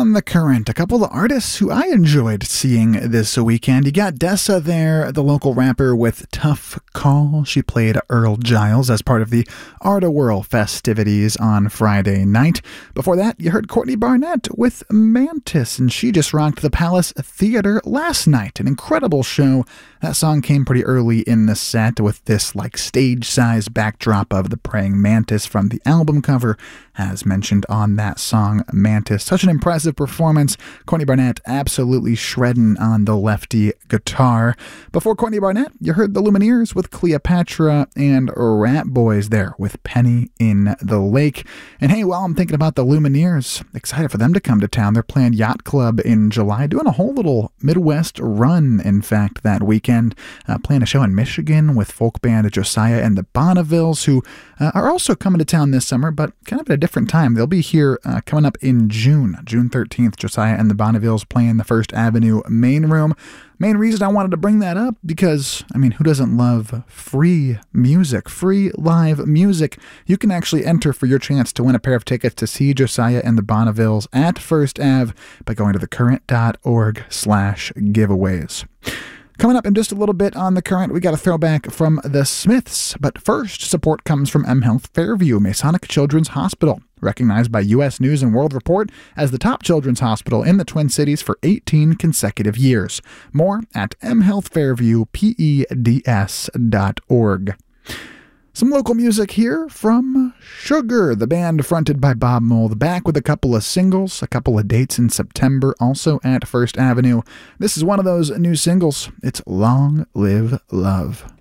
On the Current, a couple of artists who I enjoyed seeing this weekend. You got Dessa there, the local rapper with Tough Call. She played Earl Giles as part of the Arta Whirl festivities on Friday night. Before that, you heard Courtney Barnett with Mantis, and she just rocked the Palace Theater last night. An incredible show. That song came pretty early in the set with this stage-size backdrop of the praying mantis from the album cover, as mentioned on that song, Mantis. Such an impressive performance. Courtney Barnett absolutely shredding on the lefty guitar. Before Courtney Barnett, you heard the Lumineers with Cleopatra and Rat Boys there with Penny in the Lake. And hey, while I'm thinking about the Lumineers, excited for them to come to town. They're playing Yacht Club in July, doing a whole little Midwest run, in fact, that weekend. Playing a show in Michigan with folk band Josiah and the Bonnevilles, who are also coming to town this summer, but kind of at a different time. They'll be here coming up in June 13th. Josiah and the Bonnevilles playing the First Avenue main room. Main reason I wanted to bring that up because, who doesn't love free music, free live music? You can actually enter for your chance to win a pair of tickets to see Josiah and the Bonnevilles at First Ave by going to thecurrent.org/giveaways. Coming up in just a little bit on The Current, we got a throwback from the Smiths. But first, support comes from mHealth Fairview, Masonic Children's Hospital, recognized by U.S. News & World Report as the top children's hospital in the Twin Cities for 18 consecutive years. More at mhealthfairviewpeds.org. Some local music here from Sugar, the band fronted by Bob Mould, back with a couple of singles, a couple of dates in September, also at First Avenue. This is one of those new singles. It's Long Live Love.